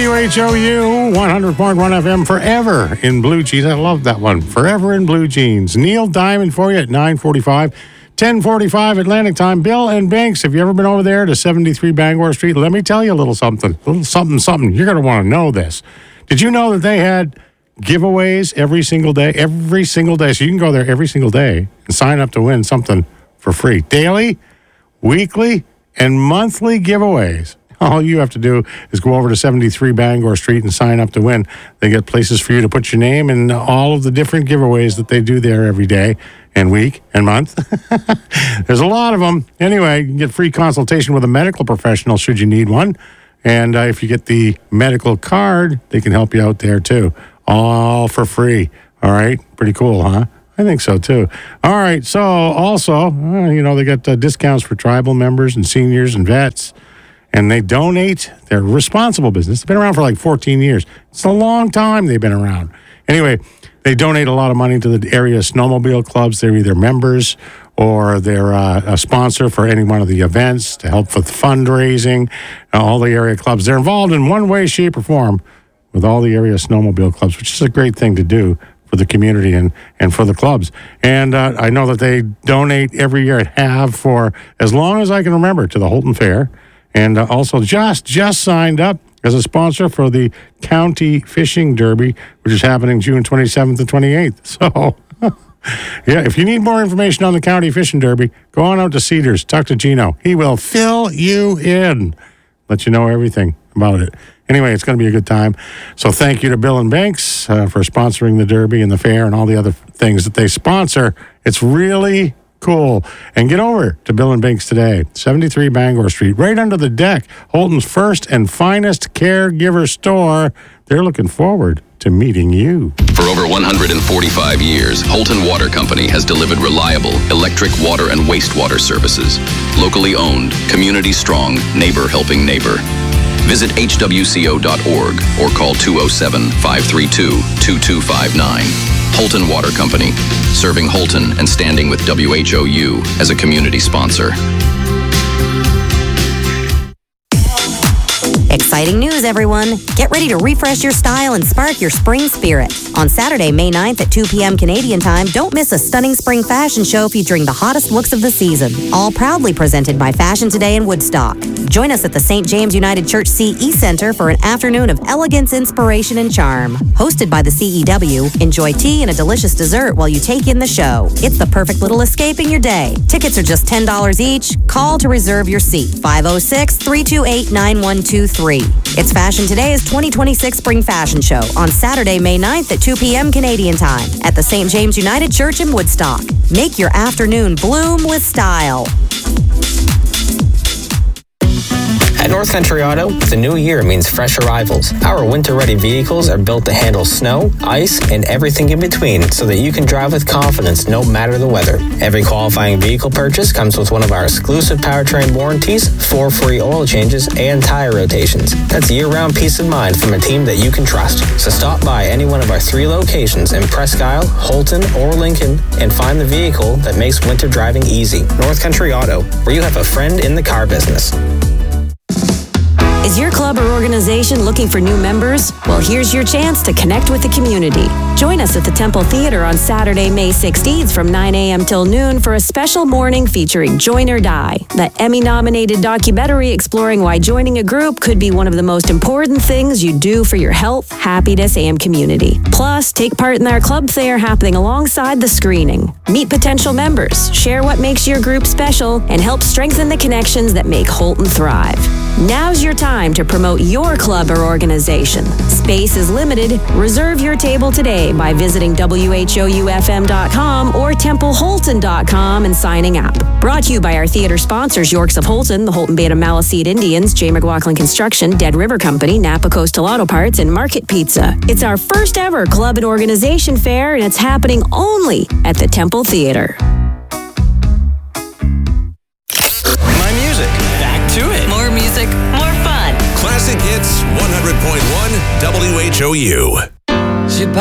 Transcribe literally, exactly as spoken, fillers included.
W H O U one hundred point one F M, Forever in Blue Jeans. I love that one. Forever in Blue Jeans. Neil Diamond for you at nine forty-five. ten forty-five Atlantic time. Bill and Banks, have you ever been over there to seventy-three Bangor Street? Let me tell you a little something. A little something, something. You're going to want to know this. Did you know that they had giveaways every single day? Every single day. So you can go there every single day and sign up to win something for free. Daily, weekly, and monthly giveaways. All you have to do is go over to seventy-three Bangor Street and sign up to win. They get places for you to put your name in all of the different giveaways that they do there every day and week and month. There's a lot of them. Anyway, you can get free consultation with a medical professional should you need one. And uh, if you get the medical card, they can help you out there too. All for free. All right. Pretty cool, huh? I think so, too. All right. So, also, uh, you know, they got uh, discounts for tribal members and seniors and vets. And they donate. They're a responsible business. They've been around for like fourteen years. It's a long time they've been around. Anyway, they donate a lot of money to the area snowmobile clubs. They're either members or they're uh, a sponsor for any one of the events to help with fundraising. Uh, all the area clubs. They're involved in one way, shape, or form with all the area snowmobile clubs, which is a great thing to do for the community and, and for the clubs. And uh, I know that they donate every year and have for as long as I can remember to the Holton Fair. And uh, also just just signed up as a sponsor for the County Fishing Derby, which is happening June twenty-seventh and twenty-eighth. So, yeah, if you need more information on the County Fishing Derby, go on out to Cedars, talk to Gino. He will fill you in, let you know everything about it. Anyway, it's going to be a good time. So thank you to Bill and Banks uh, for sponsoring the Derby and the fair and all the other things that they sponsor. It's really cool. And get over to Bill and Banks today, seventy-three Bangor Street, right under the deck, Holton's first and finest caregiver store. They're looking forward to meeting you. For over one hundred forty-five years, Holton Water Company has delivered reliable electric, water, and wastewater services. Locally owned, community strong, neighbor helping neighbor. Visit H W C O dot org or call two oh seven, five three two, two two five nine. Holton Water Company, serving Holton and standing with W H O U as a community sponsor. Exciting news, everyone. Get ready to refresh your style and spark your spring spirit. On Saturday, May ninth at two p.m. Canadian time, don't miss a stunning spring fashion show featuring the hottest looks of the season. All proudly presented by Fashion Today in Woodstock. Join us at the Saint James United Church C E Center for an afternoon of elegance, inspiration, and charm. Hosted by the C E W, enjoy tea and a delicious dessert while you take in the show. It's the perfect little escape in your day. Tickets are just ten dollars each. Call to reserve your seat. five oh six, three two eight, nine one two three. It's Fashion Today's twenty twenty-six Spring Fashion Show on Saturday, May ninth at two p.m. Canadian time at the Saint James United Church in Woodstock. Make your afternoon bloom with style. At North Country Auto, the new year means fresh arrivals. Our winter-ready vehicles are built to handle snow, ice, and everything in between so that you can drive with confidence no matter the weather. Every qualifying vehicle purchase comes with one of our exclusive powertrain warranties, four free oil changes, and tire rotations. That's year-round peace of mind from a team that you can trust. So stop by any one of our three locations in Presque Isle, Holton, or Lincoln and find the vehicle that makes winter driving easy. North Country Auto, where you have a friend in the car business. Is your club or organization looking for new members? Well, here's your chance to connect with the community. Join us at the Temple Theater on Saturday, May sixteenth from nine a.m. till noon for a special morning featuring Join or Die, the Emmy-nominated documentary exploring why joining a group could be one of the most important things you do for your health, happiness, and community. Plus, take part in our club fair happening alongside the screening. Meet potential members, share what makes your group special, and help strengthen the connections that make Holton thrive. Now's your time to promote your club or organization. Space is limited. Reserve your table today by visiting W H O U F M dot com or Temple Holton dot com and signing up. Brought to you by our theater sponsors, Yorks of Holton, the Holton Beta Maliseet Indians, J. McLaughlin Construction, Dead River Company, Napa Coastal Auto Parts, and Market Pizza. It's our first ever club and organization fair, and it's happening only at the Temple Theater. My music. Back to it. More music, more fun. Classic Hits one hundred point one W H O U.